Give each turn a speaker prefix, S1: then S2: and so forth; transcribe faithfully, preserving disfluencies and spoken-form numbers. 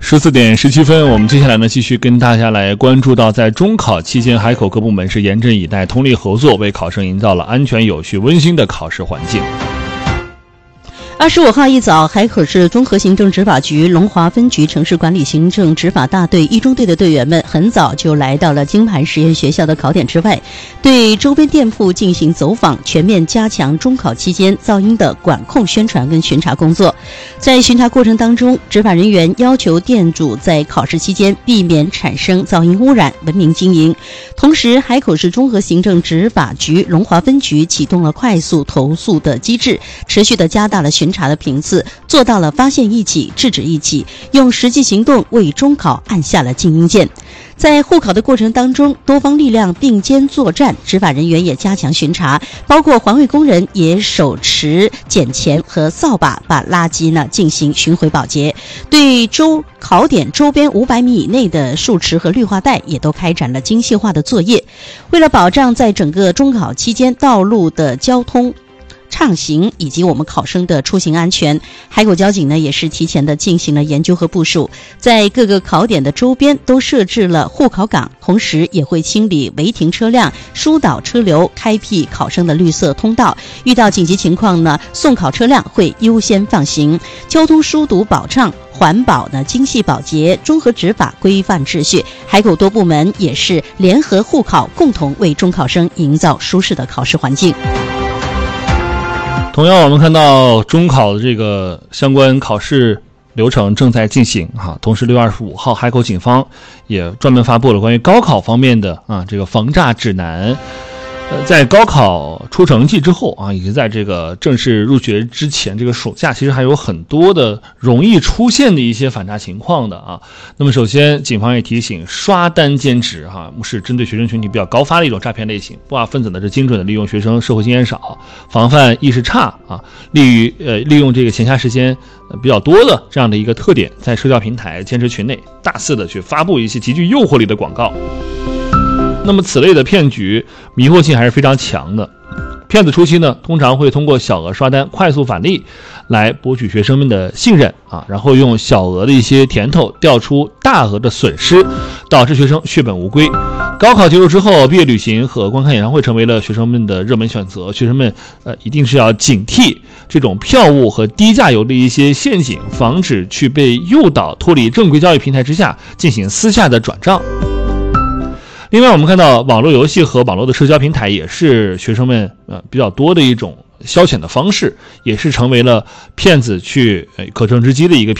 S1: 十四点十七分，我们接下来呢继续跟大家来关注到，在中考期间，海口各部门是严阵以待，通力合作，为考生营造了安全有序、温馨的考试环境。
S2: 二十五号一早，海口市综合行政执法局龙华分局城市管理行政执法大队一中队的队员们很早就来到了金盘实验学校的考点之外，对周边店铺进行走访，全面加强中考期间噪音的管控、宣传跟巡查工作。在巡查过程当中，执法人员要求店主在考试期间避免产生噪音污染，文明经营。同时，海口市综合行政执法局龙华分局启动了快速投诉的机制，持续的加大了巡查的频次，做到了发现一起制止一起，用实际行动为中考按下了静音键。在护考的过程当中，多方力量并肩作战，执法人员也加强巡查，包括环卫工人也手持剪钳和扫把，把垃圾呢进行巡回保洁。对周考点周边五百米以内的树池和绿化带也都开展了精细化的作业。为了保障在整个中考期间道路的交通畅行以及我们考生的出行安全，海口交警呢也是提前的进行了研究和部署，在各个考点的周边都设置了护考岗，同时也会清理违停车辆，疏导车流，开辟考生的绿色通道。遇到紧急情况呢，送考车辆会优先放行。交通疏堵保障，环保呢精细保洁，综合执法，规范秩序。海口多部门也是联合护考，共同为中考生营造舒适的考试环境。
S1: 同样，我们看到中考的这个相关考试流程正在进行哈。同时，六月二十五号，海口警方也专门发布了关于高考方面的啊这个防诈指南。呃，在高考出成绩之后啊，以及在这个正式入学之前，这个暑假其实还有很多的容易出现的一些反诈情况的啊。那么，首先，警方也提醒，刷单兼职哈、啊、是针对学生群体比较高发的一种诈骗类型。不法分子呢是精准的利用学生社会经验少、防范意识差啊，利于呃利用这个闲暇时间比较多的这样的一个特点，在社交平台、兼职群内大肆的去发布一些极具诱惑力的广告。那么此类的骗局迷惑性还是非常强的，骗子初期呢，通常会通过小额刷单、快速返利来博取学生们的信任啊，然后用小额的一些甜头调出大额的损失，导致学生血本无归。高考结束之后，毕业旅行和观看演唱会成为了学生们的热门选择，学生们呃一定是要警惕这种票务和低价游的一些陷阱，防止去被诱导脱离正规交易平台之下进行私下的转账。另外，我们看到网络游戏和网络的社交平台也是学生们呃比较多的一种消遣的方式，也是成为了骗子去呃可乘之机的一个